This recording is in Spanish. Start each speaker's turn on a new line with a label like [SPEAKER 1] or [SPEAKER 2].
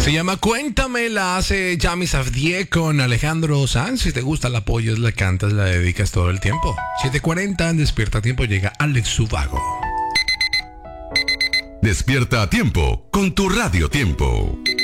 [SPEAKER 1] Se llama Cuéntame, la hace Yami Safdie con Alejandro Sanz. Si te gusta, la apoyas, la cantas, la dedicas todo el tiempo. 7:40 en Despierta a Tiempo llega Alex Subago.
[SPEAKER 2] Despierta a Tiempo con tu Radio Tiempo.